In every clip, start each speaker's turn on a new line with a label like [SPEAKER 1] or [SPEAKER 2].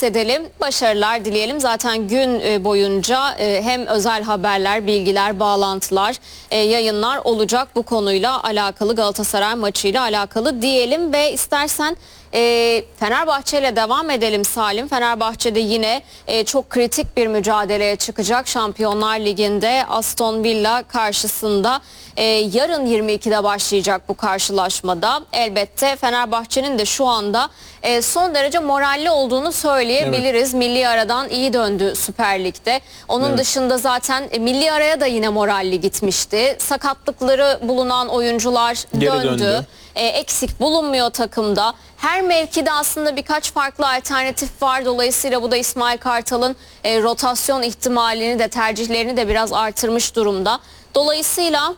[SPEAKER 1] bahsedelim. Başarılar dileyelim. Zaten gün boyunca hem özel haberler, bilgiler, bağlantılar, yayınlar olacak bu konuyla alakalı, Galatasaray maçıyla alakalı diyelim ve istersen Fenerbahçe ile devam edelim Salim. Fenerbahçe'de yine çok kritik bir mücadeleye çıkacak. Şampiyonlar Ligi'nde Aston Villa karşısında yarın 22'de başlayacak bu karşılaşmada. Elbette Fenerbahçe'nin de şu anda son derece moralli olduğunu söyleyebiliriz. Evet. Milli aradan iyi döndü Süper Lig'de. Onun dışında zaten milli araya da yine moralli gitmişti. Sakatlıkları bulunan oyuncular döndü. Eksik bulunmuyor takımda. Her mevkide aslında birkaç farklı alternatif var. Dolayısıyla bu da İsmail Kartal'ın rotasyon ihtimalini de, tercihlerini de biraz artırmış durumda. Dolayısıyla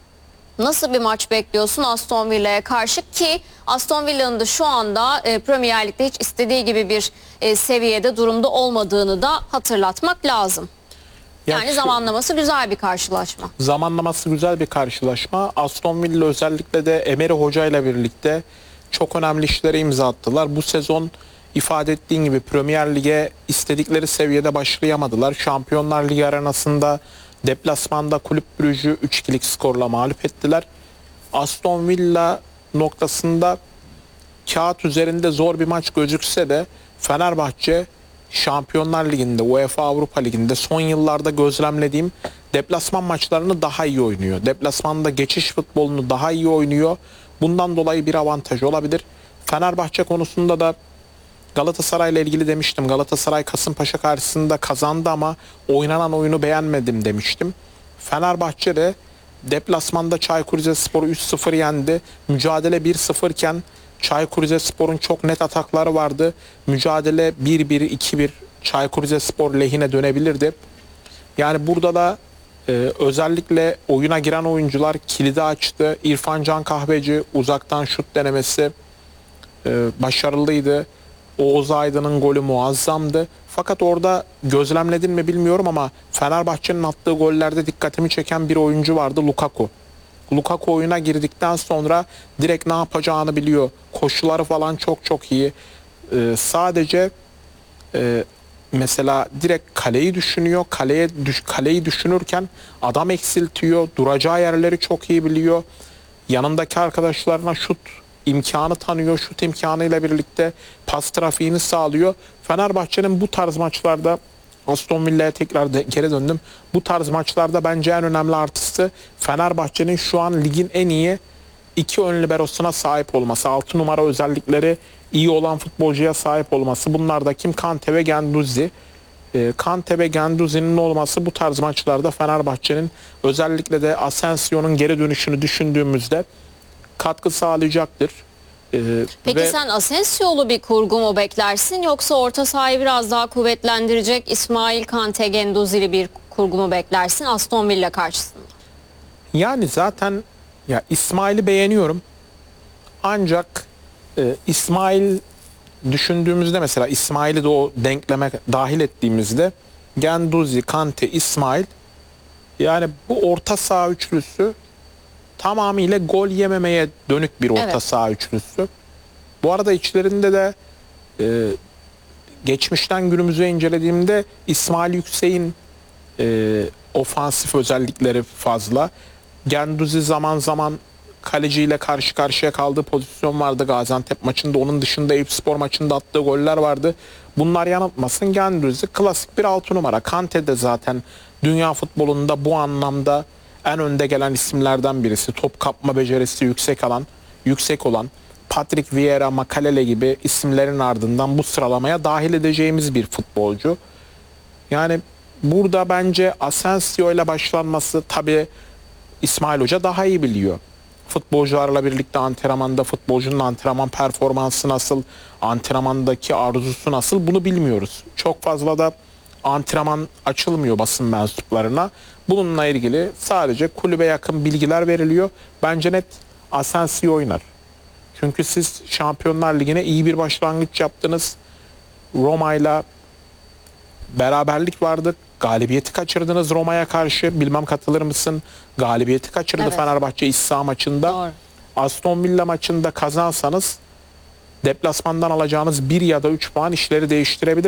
[SPEAKER 1] nasıl bir maç bekliyorsun Aston Villa'ya karşı, ki Aston Villa'nın da şu anda Premier Lig'de hiç istediği gibi bir seviyede, durumda olmadığını da hatırlatmak lazım. Yani zamanlaması güzel bir karşılaşma.
[SPEAKER 2] Zamanlaması güzel bir karşılaşma. Aston Villa özellikle de Emery Hoca ile birlikte çok önemli işlere imza attılar. Bu sezon ifade ettiğin gibi Premier Lig'e istedikleri seviyede başlayamadılar. Şampiyonlar Ligi arenasında deplasmanda Kulüp Brugge'ü 3-2'lik skorla mağlup ettiler. Aston Villa noktasında kağıt üzerinde zor bir maç gözükse de Fenerbahçe Şampiyonlar Ligi'nde, UEFA Avrupa Ligi'nde son yıllarda gözlemlediğim deplasman maçlarını daha iyi oynuyor. Deplasmanda geçiş futbolunu daha iyi oynuyor. Bundan dolayı bir avantaj olabilir. Fenerbahçe konusunda da Galatasaray ile ilgili demiştim. Galatasaray Kasımpaşa karşısında kazandı ama oynanan oyunu beğenmedim demiştim. Fenerbahçe de deplasmanda Çaykur Rizespor'u 3-0 yendi. Mücadele 1-0 iken Çaykur Rizespor'un çok net atakları vardı. Mücadele 1-1, 2-1 Çaykur Rizespor lehine dönebilirdi. Yani burada da özellikle oyuna giren oyuncular kilidi açtı. İrfan Can Kahveci uzaktan şut denemesi başarılıydı. Oğuz Aydın'ın golü muazzamdı. Fakat orada gözlemledin mi bilmiyorum ama Fenerbahçe'nin attığı gollerde dikkatimi çeken bir oyuncu vardı, Lukaku. Lukaku oyuna girdikten sonra direkt ne yapacağını biliyor. Koşuları falan çok çok iyi. Sadece mesela direkt kaleyi düşünüyor. Kaleyi düşünürken adam eksiltiyor. Duracağı yerleri çok iyi biliyor. Yanındaki arkadaşlarına şut imkanı tanıyor. Şut imkanıyla birlikte pas trafiğini sağlıyor. Fenerbahçe'nin bu tarz maçlarda, Aston Villa'ya tekrar geri döndüm. Bu tarz maçlarda bence en önemli artısı Fenerbahçe'nin şu an ligin en iyi iki ön liberosuna sahip olması. 6 numara özellikleri iyi olan futbolcuya sahip olması. Bunlar da kim? Kante ve Guendouzi. Kante ve Guendouzi'nin olması bu tarz maçlarda Fenerbahçe'nin, özellikle de Asensio'nun geri dönüşünü düşündüğümüzde katkı sağlayacaktır.
[SPEAKER 1] Peki sen Asensio'lu bir kurgu mu beklersin, yoksa orta sahayı biraz daha kuvvetlendirecek İsmail Kante Guendouzi'li bir kurgu mu beklersin Aston Villa karşısında?
[SPEAKER 2] Yani zaten ya İsmail'i beğeniyorum. Ancak İsmail düşündüğümüzde, mesela İsmail'i de o denkleme dahil ettiğimizde Guendouzi, Kante, İsmail, yani bu orta saha üçlüsü tamamıyla gol yememeye dönük bir orta saha üçlüsü. Bu arada içlerinde de geçmişten günümüze incelediğimde İsmail Yüksek'in ofansif özellikleri fazla. Guendouzi zaman zaman kaleciyle karşı karşıya kaldığı pozisyon vardı Gaziantep maçında. Onun dışında Eyüpspor maçında attığı goller vardı. Bunlar yanıltmasın, Guendouzi klasik bir 6 numara. Kante de zaten dünya futbolunda bu anlamda en önde gelen isimlerden birisi. Top kapma becerisi yüksek olan Patrick Vieira, Makalele gibi isimlerin ardından bu sıralamaya dahil edeceğimiz bir futbolcu. Yani burada bence Asensio ile başlanması, tabii İsmail Hoca daha iyi biliyor. Futbolcularla birlikte antrenmanda futbolcunun antrenman performansı nasıl, antrenmandaki arzusu nasıl, bunu bilmiyoruz. Çok fazla da antrenman açılmıyor basın mensuplarına. Bununla ilgili sadece kulübe yakın bilgiler veriliyor. Bence net Asensio oynar. Çünkü siz Şampiyonlar Ligi'ne iyi bir başlangıç yaptınız. Roma'yla beraberlik vardı. Galibiyeti kaçırdınız Roma'ya karşı. Bilmem katılır mısın? Galibiyeti kaçırdı Fenerbahçe iç saha maçında. Doğru. Aston Villa maçında kazansanız deplasmandan alacağınız 1 ya da 3 puan işleri değiştirebilir.